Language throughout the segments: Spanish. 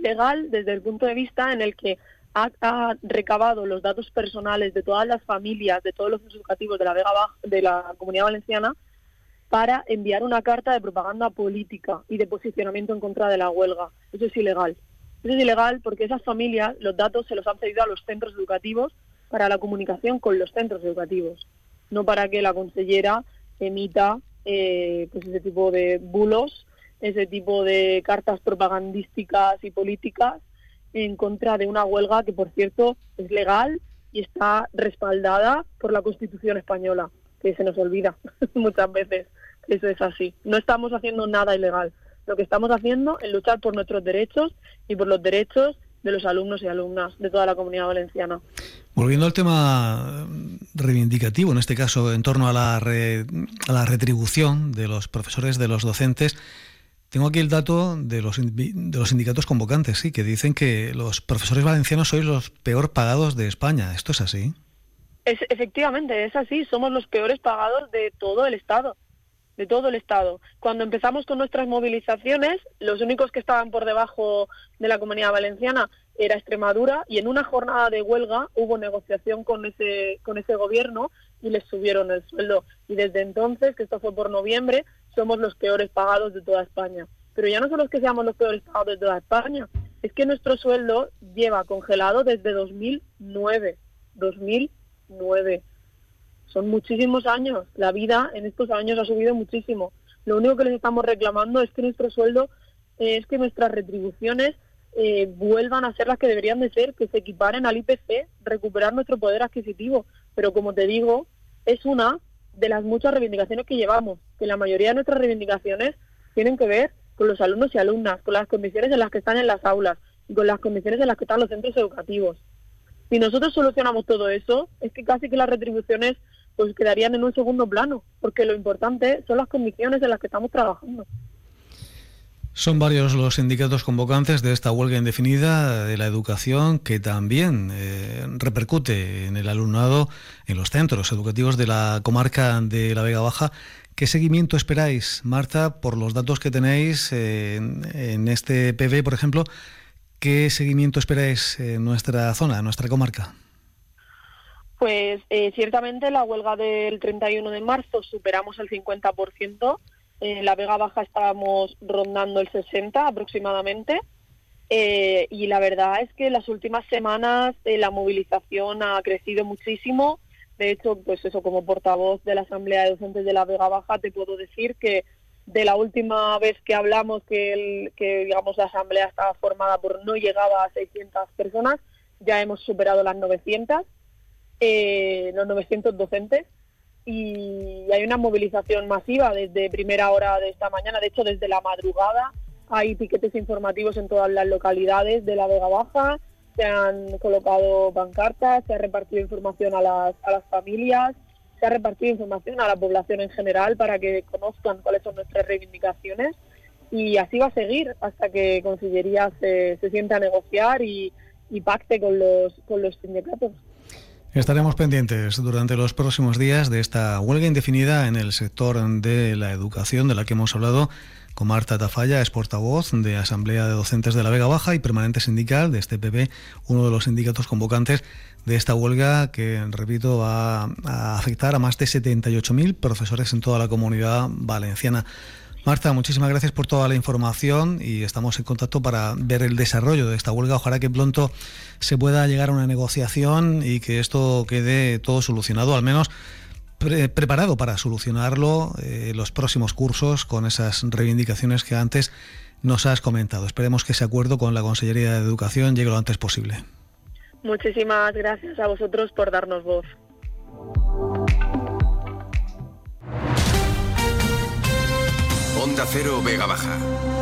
ilegal desde el punto de vista en el que ha recabado los datos personales de todas las familias, de todos los centros educativos de la Vega Baja, de la Comunidad Valenciana, para enviar una carta de propaganda política y de posicionamiento en contra de la huelga. Eso es ilegal. Eso es ilegal porque esas familias, los datos se los han cedido a los centros educativos para la comunicación con los centros educativos, no para que la consellera emita pues ese tipo de bulos, ese tipo de cartas propagandísticas y políticas en contra de una huelga que, por cierto, es legal y está respaldada por la Constitución española, que se nos olvida muchas veces. Eso es así. No estamos haciendo nada ilegal. Lo que estamos haciendo es luchar por nuestros derechos y por los derechos de los alumnos y alumnas de toda la Comunidad Valenciana. Volviendo al tema reivindicativo, en este caso en torno a la retribución de los profesores, de los docentes, tengo aquí el dato de los sindicatos convocantes, sí, que dicen que los profesores valencianos sois los peor pagados de España. ¿Esto es así? Efectivamente, es así. Somos los peores pagados de todo el Estado. De todo el Estado. Cuando empezamos con nuestras movilizaciones, los únicos que estaban por debajo de la Comunidad Valenciana era Extremadura, y en una jornada de huelga hubo negociación con ese gobierno y les subieron el sueldo. Y desde entonces, que esto fue por noviembre, somos los peores pagados de toda España. Pero ya no solo es que seamos los peores pagados de toda España, es que nuestro sueldo lleva congelado desde 2009. 2009. Son muchísimos años. La vida en estos años ha subido muchísimo. Lo único que les estamos reclamando es que nuestro sueldo, es que nuestras retribuciones vuelvan a ser las que deberían de ser, que se equiparen al IPC, recuperar nuestro poder adquisitivo. Pero como te digo, es una de las muchas reivindicaciones que llevamos, que la mayoría de nuestras reivindicaciones tienen que ver con los alumnos y alumnas, con las condiciones en las que están en las aulas y con las condiciones en las que están los centros educativos. Si nosotros solucionamos todo eso, es que casi que las retribuciones pues quedarían en un segundo plano, porque lo importante son las condiciones en las que estamos trabajando. Son varios los sindicatos convocantes de esta huelga indefinida de la educación, que también repercute en el alumnado, en los centros educativos de la comarca de la Vega Baja. ¿Qué seguimiento esperáis, Marta, por los datos que tenéis en este PV, por ejemplo? ¿Qué seguimiento esperáis en nuestra zona, en nuestra comarca? Pues ciertamente la huelga del 31 de marzo superamos el 50%. En la Vega Baja estábamos rondando el 60% aproximadamente. Y la verdad es que en las últimas semanas la movilización ha crecido muchísimo. De hecho, pues eso, como portavoz de la Asamblea de Docentes de la Vega Baja, te puedo decir que de la última vez que hablamos que digamos la Asamblea estaba formada por no llegaba a 600 personas, ya hemos superado las 900. Los 900 docentes, y hay una movilización masiva desde primera hora de esta mañana. De hecho, desde la madrugada hay piquetes informativos en todas las localidades de la Vega Baja, se han colocado pancartas, se ha repartido información a las familias, se ha repartido información a la población en general para que conozcan cuáles son nuestras reivindicaciones, y así va a seguir hasta que Consellería se siente a negociar y pacte con los sindicatos. Estaremos pendientes durante los próximos días de esta huelga indefinida en el sector de la educación, de la que hemos hablado con Marta Tafalla, es portavoz de Asamblea de Docentes de la Vega Baja y permanente sindical de este PP, uno de los sindicatos convocantes de esta huelga que, repito, va a afectar a más de 78.000 profesores en toda la Comunidad Valenciana. Marta, muchísimas gracias por toda la información y estamos en contacto para ver el desarrollo de esta huelga. Ojalá que pronto se pueda llegar a una negociación y que esto quede todo solucionado, al menos preparado para solucionarlo los próximos cursos con esas reivindicaciones que antes nos has comentado. Esperemos que ese acuerdo con la Consellería de Educación llegue lo antes posible. Muchísimas gracias a vosotros por darnos voz. Onda Cero Vega Baja.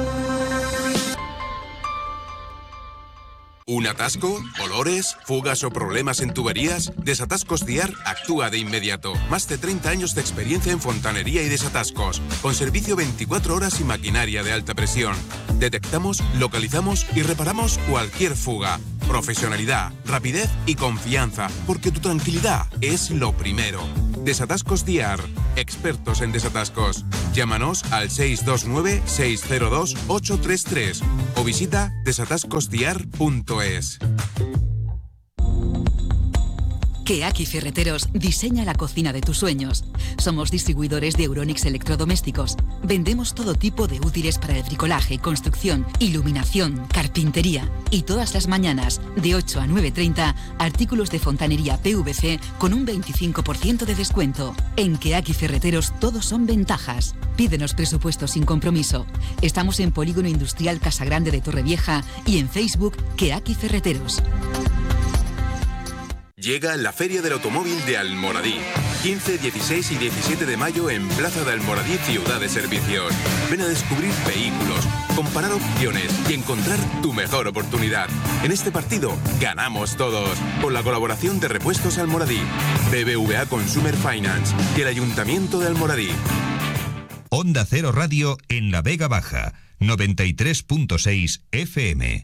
¿Un atasco? ¿Olores? ¿Fugas o problemas en tuberías? Desatascos Diar actúa de inmediato. Más de 30 años de experiencia en fontanería y desatascos, con servicio 24 horas y maquinaria de alta presión. Detectamos, localizamos y reparamos cualquier fuga. Profesionalidad, rapidez y confianza, porque tu tranquilidad es lo primero. Desatascos Diar, expertos en desatascos. Llámanos al 629-602-833 o visita desatascosdiar.es. Keaki Ferreteros diseña la cocina de tus sueños. Somos distribuidores de Euronics electrodomésticos. Vendemos todo tipo de útiles para el bricolaje, construcción, iluminación, carpintería. Y todas las mañanas, de 8 a 9:30, artículos de fontanería PVC con un 25% de descuento. En Keaki Ferreteros todos son ventajas. Pídenos presupuestos sin compromiso. Estamos en Polígono Industrial Casagrande de Torrevieja y en Facebook Keaki Ferreteros. Llega la Feria del Automóvil de Almoradí. 15, 16 y 17 de mayo en Plaza de Almoradí, Ciudad de Servicios. Ven a descubrir vehículos, comparar opciones y encontrar tu mejor oportunidad. En este partido ganamos todos. Con la colaboración de Repuestos Almoradí, BBVA Consumer Finance y el Ayuntamiento de Almoradí. Onda Cero Radio en La Vega Baja, 93.6 FM.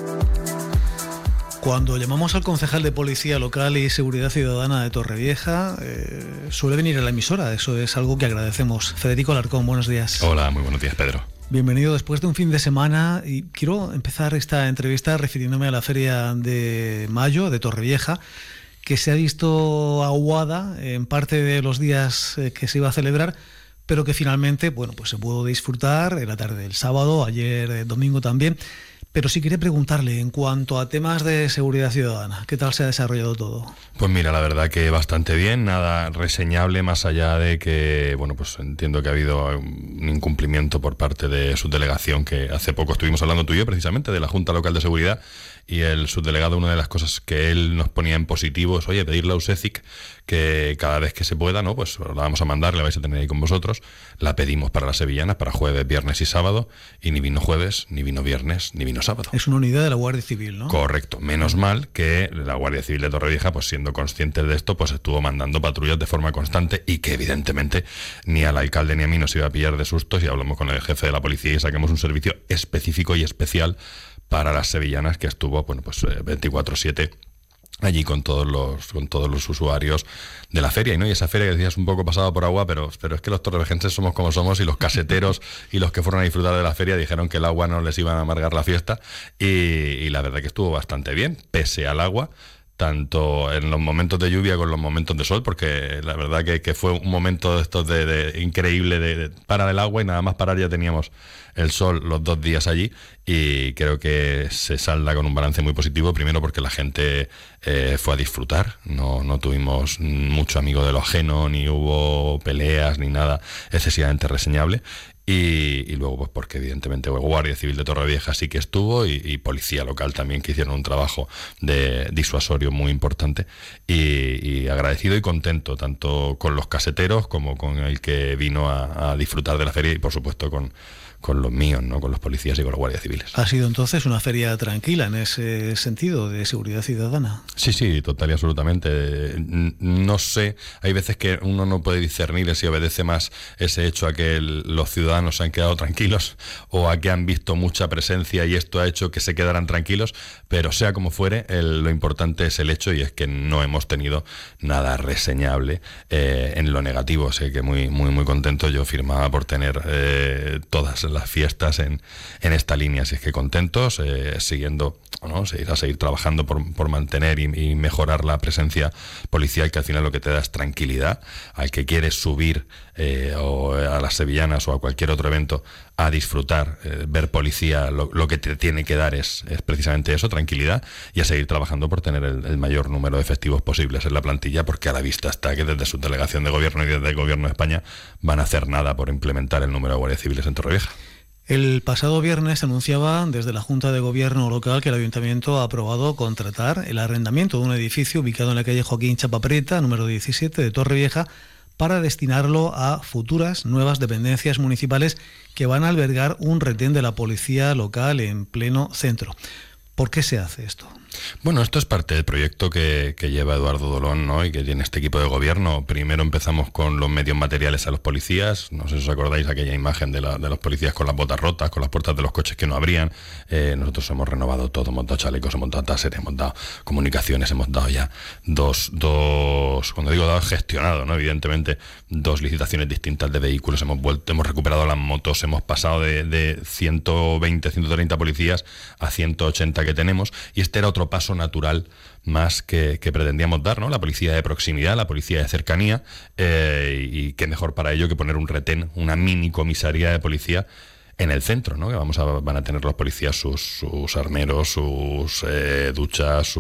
Cuando llamamos al concejal de Policía Local y Seguridad Ciudadana de Torrevieja, suele venir a la emisora. Eso es algo que agradecemos. Federico Alarcón, buenos días. Hola, muy buenos días, Pedro. Bienvenido después de un fin de semana, y quiero empezar esta entrevista refiriéndome a la Feria de Mayo de Torrevieja, que se ha visto aguada en parte de los días que se iba a celebrar, pero que finalmente, bueno, pues se pudo disfrutar en la tarde del sábado, ayer domingo también. Pero sí quería preguntarle, en cuanto a temas de seguridad ciudadana, ¿qué tal se ha desarrollado todo? Pues mira, la verdad que bastante bien, nada reseñable, más allá de que, bueno, pues entiendo que ha habido un incumplimiento por parte de subdelegación, que hace poco estuvimos hablando tú y yo precisamente de la Junta Local de Seguridad, y el subdelegado, una de las cosas que él nos ponía en positivo es, oye, pedirle a USECIC que cada vez que se pueda, ¿no? Pues la vamos a mandar, la vais a tener ahí con vosotros, la pedimos para las sevillanas, para jueves, viernes y sábado, y ni vino jueves, ni vino viernes, ni vino sábado. Es una unidad de la Guardia Civil, ¿no? Correcto. Menos mal que la Guardia Civil de Torrevieja, pues siendo consciente de esto, pues estuvo mandando patrullas de forma constante, y que evidentemente ni al alcalde ni a mí nos iba a pillar de sustos, y hablamos con el jefe de la policía y saquemos un servicio específico y especial para las sevillanas, que estuvo, bueno, pues 24/7 allí con todos los usuarios de la feria. Y esa feria que decías un poco pasada por agua, pero es que los torrevejenses somos como somos, y los caseteros y los que fueron a disfrutar de la feria dijeron que el agua no les iba a amargar la fiesta, y la verdad que estuvo bastante bien, pese al agua, tanto en los momentos de lluvia como en los momentos de sol, porque la verdad que fue un momento de estos de increíble, de parar el agua, y nada más parar ya teníamos el sol los 2 días allí, y creo que se salda con un balance muy positivo, primero porque la gente fue a disfrutar, no tuvimos mucho amigo de lo ajeno, ni hubo peleas, ni nada excesivamente reseñable, y luego pues porque evidentemente Guardia Civil de Torrevieja sí que estuvo, y Policía Local también, que hicieron un trabajo de disuasorio muy importante, y agradecido y contento tanto con los caseteros como con el que vino a disfrutar de la feria, y por supuesto con los míos, ¿no? Con los policías y con los guardias civiles. ¿Ha sido entonces una feria tranquila en ese sentido de seguridad ciudadana? Sí, total y absolutamente. No sé, hay veces que uno no puede discernir si obedece más ese hecho a que los ciudadanos se han quedado tranquilos, o a que han visto mucha presencia y esto ha hecho que se quedaran tranquilos, pero sea como fuere, lo importante es el hecho, y es que no hemos tenido nada reseñable en lo negativo. Sé que muy, muy, muy contento. Yo firmaba por tener todas las fiestas en esta línea, así es que contentos, siguiendo, ¿no? seguir trabajando por mantener y mejorar la presencia policial, que al final lo que te da es tranquilidad. Al que quieres subir o a las sevillanas o a cualquier otro evento a disfrutar, ver policía, lo que te tiene que dar es precisamente eso, tranquilidad, y a seguir trabajando por tener el mayor número de efectivos posibles en la plantilla, porque a la vista está que desde su delegación de gobierno y desde el gobierno de España van a hacer nada por implementar el número de guardias civiles en Torrevieja. El pasado viernes se anunciaba desde la Junta de Gobierno local que el Ayuntamiento ha aprobado contratar el arrendamiento de un edificio ubicado en la calle Joaquín Chapapreta, número 17 de Torrevieja, para destinarlo a futuras nuevas dependencias municipales que van a albergar un retén de la policía local en pleno centro. ¿Por qué se hace esto? Bueno, esto es parte del proyecto que lleva Eduardo Dolón, ¿no? Y que tiene este equipo de gobierno. Primero empezamos con los medios materiales a los policías. No sé si os acordáis aquella imagen de los policías con las botas rotas, con las puertas de los coches que no abrían. Nosotros hemos renovado todo, hemos dado chalecos, hemos dado taseres, hemos dado comunicaciones, hemos dado ya dos, cuando digo dado, gestionado, ¿no? Evidentemente, 2 licitaciones distintas de vehículos. Hemos recuperado las motos, hemos pasado de 120, 130 policías a 180 que tenemos. Y este era otro paso natural más que pretendíamos dar, ¿no? La policía de proximidad, la policía de cercanía, y qué mejor para ello que poner un retén, una mini comisaría de policía en el centro, ¿no? Que van a tener los policías sus armeros, sus duchas,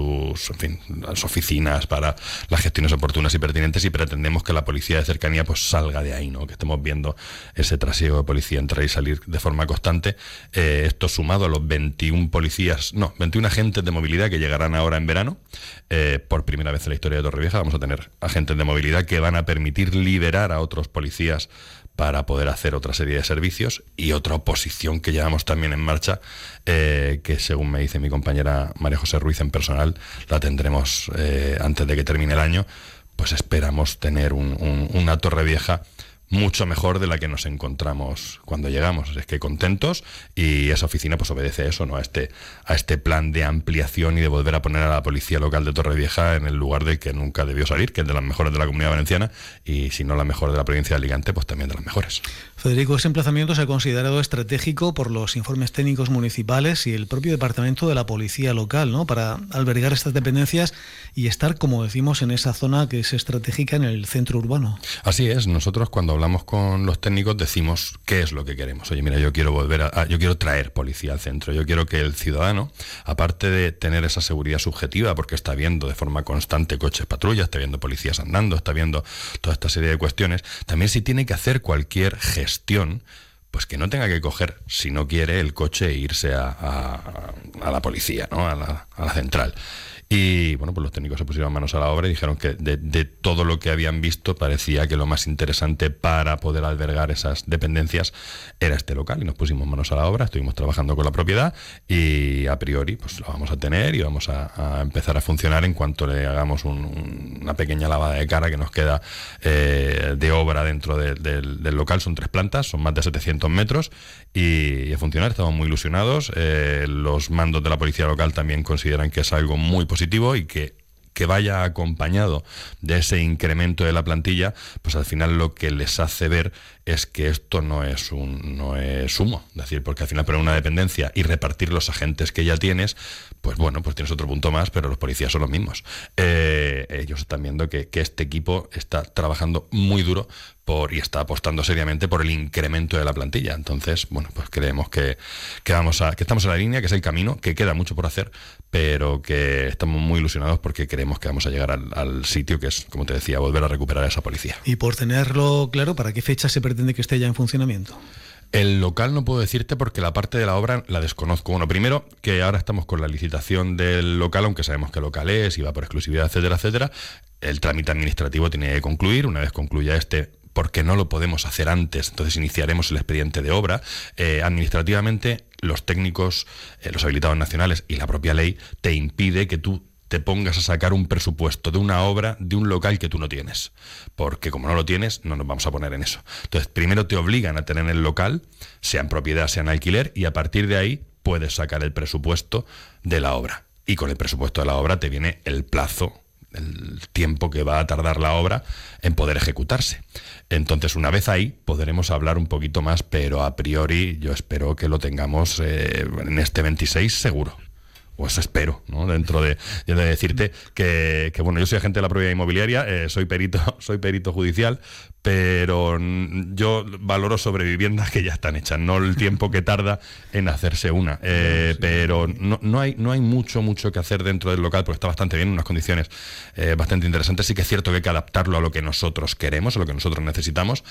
las oficinas para las gestiones oportunas y pertinentes, y pretendemos que la policía de cercanía pues salga de ahí, ¿no? Que estemos viendo ese trasiego de policía entrar y salir de forma constante. Esto sumado a los 21 agentes de movilidad que llegarán ahora en verano. Por primera vez en la historia de Torrevieja vamos a tener agentes de movilidad que van a permitir liberar a otros policías para poder hacer otra serie de servicios, y otra oposición que llevamos también en marcha, que según me dice mi compañera María José Ruiz en personal, la tendremos antes de que termine el año. Pues esperamos tener una Torrevieja mucho mejor de la que nos encontramos cuando llegamos. Es que contentos, y esa oficina pues obedece a eso, ¿no? A este plan de ampliación y de volver a poner a la policía local de Torrevieja en el lugar del que nunca debió salir, que es de las mejores de la Comunidad Valenciana, y si no la mejor de la provincia de Alicante, pues también de las mejores. Federico, ese emplazamiento se ha considerado estratégico por los informes técnicos municipales y el propio departamento de la policía local, ¿no? Para albergar estas dependencias y estar, como decimos, en esa zona que es estratégica en el centro urbano. Así es. Nosotros cuando hablamos con los técnicos decimos qué es lo que queremos. Oye, mira, yo quiero traer policía al centro. Yo quiero que el ciudadano, aparte de tener esa seguridad subjetiva, porque está viendo de forma constante coches patrulla, está viendo policías andando, está viendo toda esta serie de cuestiones, también si tiene que hacer cualquier gestión, pues que no tenga que coger, si no quiere, el coche e irse a la policía, ¿no? A la central. Y bueno, pues los técnicos se pusieron manos a la obra y dijeron que de todo lo que habían visto parecía que lo más interesante para poder albergar esas dependencias era este local, y nos pusimos manos a la obra, estuvimos trabajando con la propiedad y a priori pues lo vamos a tener y vamos a empezar a funcionar en cuanto le hagamos una pequeña lavada de cara que nos queda de obra dentro del local. Son 3 plantas, son más de 700 metros y a funcionar. Estamos muy ilusionados. Los mandos de la policía local también consideran que es algo muy positivo, y que vaya acompañado de ese incremento de la plantilla, pues al final lo que les hace ver es que esto no es humo. Es decir, porque al final poner una dependencia y repartir los agentes que ya tienes, pues bueno, pues tienes otro punto más, pero los policías son los mismos. Ellos están viendo que este equipo está trabajando muy duro y está apostando seriamente por el incremento de la plantilla. Entonces, bueno, pues creemos que estamos en la línea, que es el camino, que queda mucho por hacer, pero que estamos muy ilusionados porque creemos que vamos a llegar al sitio que es, como te decía, volver a recuperar a esa policía. Y por tenerlo claro, ¿para qué fecha se pretende que esté ya en funcionamiento? El local no puedo decirte porque la parte de la obra la desconozco. Bueno, primero que ahora estamos con la licitación del local, aunque sabemos qué local es y va por exclusividad, etcétera, etcétera. El trámite administrativo tiene que concluir. Una vez concluya porque no lo podemos hacer antes, entonces iniciaremos el expediente de obra. Administrativamente, los técnicos, los habilitados nacionales y la propia ley te impide que tú te pongas a sacar un presupuesto de una obra, de un local que tú no tienes, porque como no lo tienes, no nos vamos a poner en eso. Entonces, primero te obligan a tener el local, sea en propiedad, sea en alquiler, y a partir de ahí puedes sacar el presupuesto de la obra. Y con el presupuesto de la obra te viene el plazo, el tiempo que va a tardar la obra en poder ejecutarse. Entonces, una vez ahí, podremos hablar un poquito más, pero a priori yo espero que lo tengamos en este 26 seguro. Pues espero, ¿no? Dentro de decirte que bueno, yo soy agente de la propiedad inmobiliaria, soy perito judicial, pero yo valoro sobre viviendas que ya están hechas, no el tiempo que tarda en hacerse una. Pero no hay mucho que hacer dentro del local, porque está bastante bien, en unas condiciones bastante interesantes. Sí que es cierto que hay que adaptarlo a lo que nosotros queremos, a lo que nosotros necesitamos,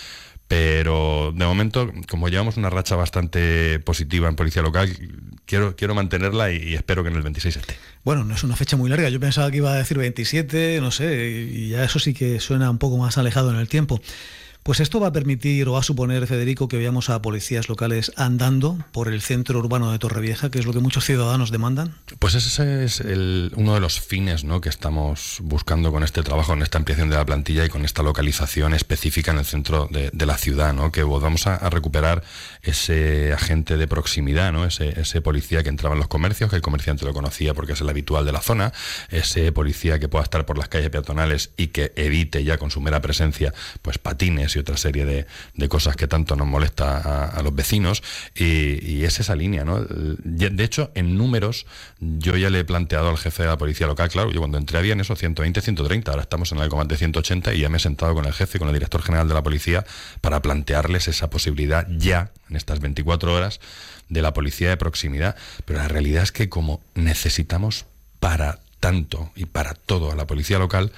pero de momento, como llevamos una racha bastante positiva en policía local, quiero mantenerla y espero que en el 26 esté. Bueno, no es una fecha muy larga. Yo pensaba que iba a decir 27, no sé, y ya eso sí que suena un poco más alejado en el tiempo. Pues esto va a permitir o va a suponer, Federico, que veamos a policías locales andando por el centro urbano de Torrevieja, que es lo que muchos ciudadanos demandan. Pues ese es uno de los fines, ¿no?, que estamos buscando con este trabajo, en esta ampliación de la plantilla y con esta localización específica en el centro de la ciudad, ¿no?, que volvamos a recuperar ese agente de proximidad, ¿no?, ese policía que entraba en los comercios, que el comerciante lo conocía porque es el habitual de la zona, ese policía que pueda estar por las calles peatonales y que evite ya con su mera presencia pues patines y otra serie de cosas que tanto nos molesta a los vecinos, y es esa línea, ¿no? De hecho, en números, yo ya le he planteado al jefe de la policía local, claro, yo cuando entré había en eso 120, 130, ahora estamos en algo más de 180 y ya me he sentado con el jefe, con el director general de la policía, para plantearles esa posibilidad ya, en estas 24 horas, de la policía de proximidad. Pero la realidad es que como necesitamos para tanto y para todo a la policía local,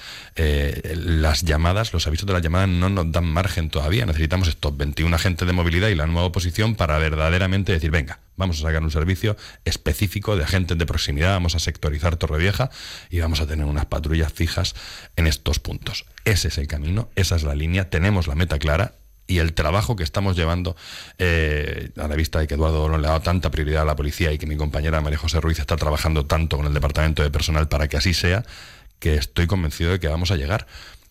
las llamadas, los avisos de las llamadas no nos dan margen todavía. Necesitamos estos 21 agentes de movilidad y la nueva oposición para verdaderamente decir, venga, vamos a sacar un servicio específico de agentes de proximidad, vamos a sectorizar Torrevieja y vamos a tener unas patrullas fijas en estos puntos. Ese es el camino, esa es la línea, tenemos la meta clara. Y el trabajo que estamos llevando, a la vista de que Eduardo Dolón le ha dado tanta prioridad a la policía y que mi compañera María José Ruiz está trabajando tanto con el Departamento de Personal para que así sea, que estoy convencido de que vamos a llegar.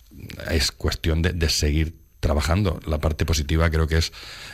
Es cuestión de seguir trabajando. La parte positiva creo que es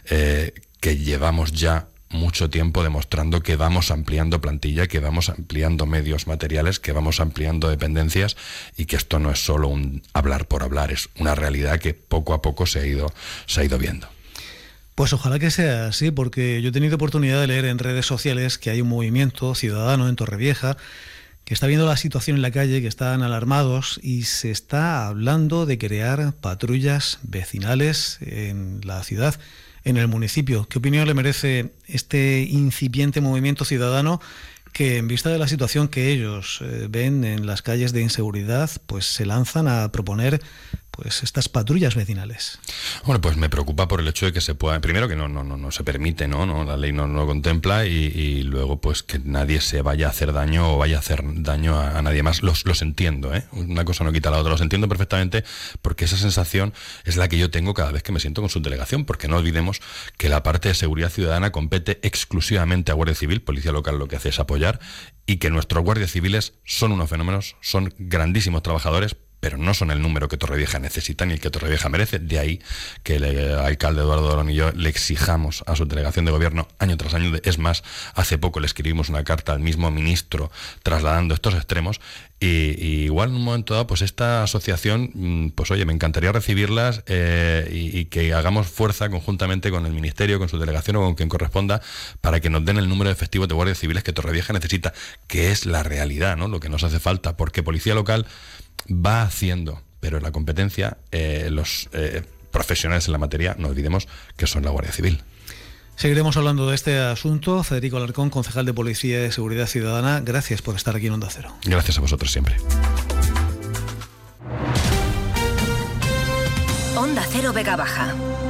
que llevamos ya mucho tiempo demostrando que vamos ampliando plantilla, que vamos ampliando medios materiales, que vamos ampliando dependencias y que esto no es solo un hablar por hablar, es una realidad que poco a poco se ha ido viendo. Pues ojalá que sea así, porque yo he tenido oportunidad de leer en redes sociales que hay un movimiento ciudadano en Torrevieja que está viendo la situación en la calle, que están alarmados y se está hablando de crear patrullas vecinales en la ciudad, en el municipio. ¿Qué opinión le merece este incipiente movimiento ciudadano que, en vista de la situación que ellos ven en las calles de inseguridad, pues se lanzan a proponer pues estas patrullas vecinales? Bueno, pues me preocupa por el hecho de que se pueda, primero que no se permite, ¿no? La ley no lo contempla, y luego pues que nadie se vaya a hacer daño o vaya a hacer daño a nadie más. Los entiendo, ¿eh? Una cosa no quita la otra, los entiendo perfectamente, porque esa sensación es la que yo tengo cada vez que me siento con subdelegación, porque no olvidemos que la parte de seguridad ciudadana compete exclusivamente a Guardia Civil. Policía Local lo que hace es apoyar, y que nuestros guardias civiles son unos fenómenos, son grandísimos trabajadores, pero no son el número que Torrevieja necesita ni el que Torrevieja merece. De ahí que el alcalde Eduardo Dolón y yo le exijamos a su delegación de gobierno año tras año. Es más, hace poco le escribimos una carta al mismo ministro trasladando estos extremos, y igual en un momento dado, pues esta asociación, pues oye, me encantaría recibirlas y que hagamos fuerza conjuntamente con el ministerio, con su delegación o con quien corresponda, para que nos den el número de efectivos de guardias civiles que Torrevieja necesita, que es la realidad, ¿no? Lo que nos hace falta, porque Policía Local va haciendo, pero en la competencia los profesionales en la materia, no olvidemos que son la Guardia Civil. Seguiremos hablando de este asunto. Federico Alarcón, concejal de Policía y Seguridad Ciudadana, gracias por estar aquí en Onda Cero. Gracias a vosotros siempre. Onda Cero Vega Baja.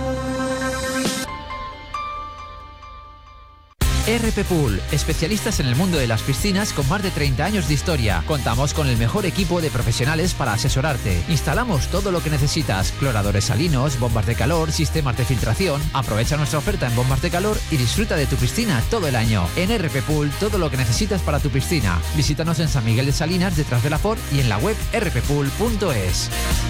RP Pool, especialistas en el mundo de las piscinas con más de 30 años de historia. Contamos con el mejor equipo de profesionales para asesorarte. Instalamos todo lo que necesitas: cloradores salinos, bombas de calor, sistemas de filtración. Aprovecha nuestra oferta en bombas de calor y disfruta de tu piscina todo el año. En RP Pool, todo lo que necesitas para tu piscina. Visítanos en San Miguel de Salinas, detrás de la Ford, y en la web rppool.es.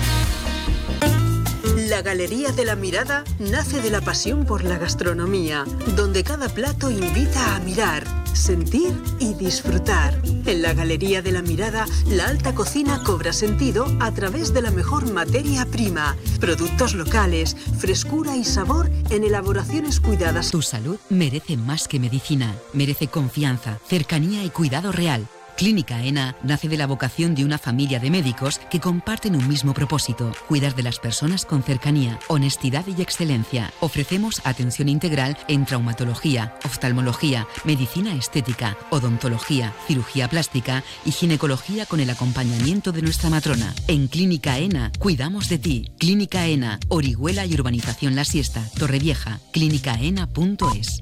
La Galería de la Mirada nace de la pasión por la gastronomía, donde cada plato invita a mirar, sentir y disfrutar. En la Galería de la Mirada, la alta cocina cobra sentido a través de la mejor materia prima, productos locales, frescura y sabor en elaboraciones cuidadas. Tu salud merece más que medicina, merece confianza, cercanía y cuidado real. Clínica ENA nace de la vocación de una familia de médicos que comparten un mismo propósito: cuidar de las personas con cercanía, honestidad y excelencia. Ofrecemos atención integral en traumatología, oftalmología, medicina estética, odontología, cirugía plástica y ginecología, con el acompañamiento de nuestra matrona. En Clínica ENA cuidamos de ti. Clínica ENA, Orihuela y Urbanización La Siesta, Torrevieja. clínicaena.es.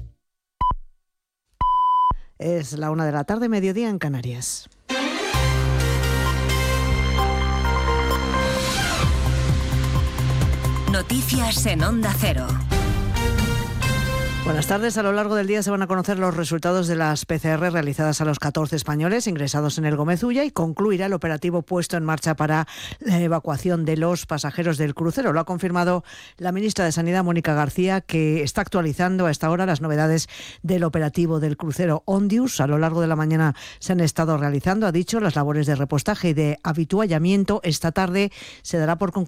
Es la 1 de la tarde, mediodía en Canarias. Noticias en Onda Cero. Buenas tardes. A lo largo del día se van a conocer los resultados de las PCR realizadas a los 14 españoles ingresados en el Gómez Ulla y concluirá el operativo puesto en marcha para la evacuación de los pasajeros del crucero. Lo ha confirmado la ministra de Sanidad, Mónica García, que está actualizando a esta hora las novedades del operativo del crucero Ondius. A lo largo de la mañana se han estado realizando, ha dicho, las labores de repostaje y de habituallamiento. Esta tarde se dará por concluido